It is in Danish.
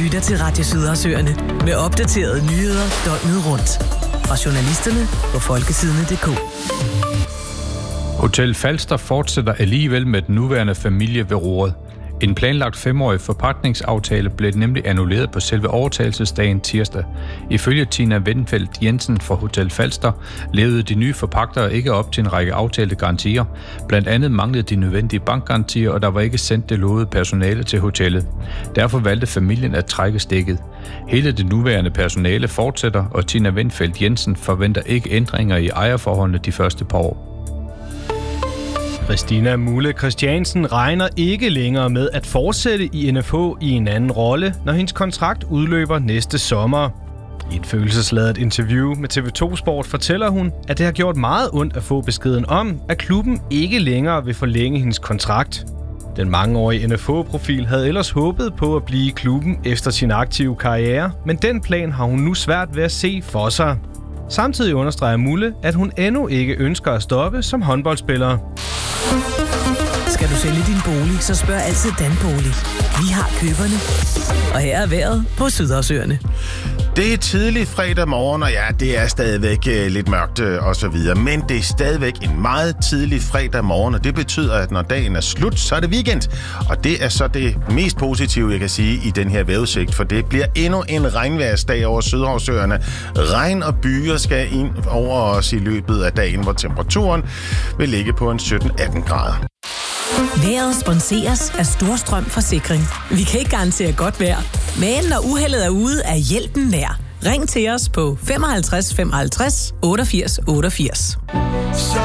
lytter til Radio Sydersøerne med opdaterede nyheder døgnet rundt. Fra journalisterne på folkesidene.dk. Hotel Falster fortsætter alligevel med den nuværende familie ved roret. En planlagt 5-årig forpagtningsaftale blev nemlig annulleret på selve overtagelsesdagen tirsdag. Ifølge Tina Wenfeldt Jensen fra Hotel Falster levede de nye forpagtere ikke op til en række aftalte garantier. Blandt andet manglede de nødvendige bankgarantier, og der var ikke sendt det lovede personale til hotellet. Derfor valgte familien at trække stikket. Hele det nuværende personale fortsætter, og Tina Wenfeldt Jensen forventer ikke ændringer i ejerforholdene de første par år. Christina Mulle Christiansen regner ikke længere med at fortsætte i NFH i en anden rolle, når hendes kontrakt udløber næste sommer. I et følelsesladet interview med TV2 Sport fortæller hun, at det har gjort meget ondt at få beskeden om, at klubben ikke længere vil forlænge hendes kontrakt. Den mangeårige NFH-profil havde ellers håbet på at blive i klubben efter sin aktive karriere, men den plan har hun nu svært ved at se for sig. Samtidig understreger Mulle, at hun endnu ikke ønsker at stoppe som håndboldspiller. Skal du sælge din bolig, så spørg altid Danbolig. Vi har køberne. Og her er vejret på Sydersøerne. Det er tidlig fredag morgen, og ja, det er stadigvæk lidt mørkt og så videre. Men det er stadigvæk en meget tidlig fredag morgen, og det betyder, at når dagen er slut, så er det weekend. Og det er så det mest positive, jeg kan sige, i den her vejrudsigt, for det bliver endnu en regnværsdag over Sydhavsøerne. Regn og byer skal ind over os i løbet af dagen, hvor temperaturen vil ligge på en 17-18 grader. Vejret sponseres af Storstrøm Forsikring. Vi kan ikke garantere godt vejr, men når uheldet er ude, er hjælpen nær. Ring til os på 55 55 88 88.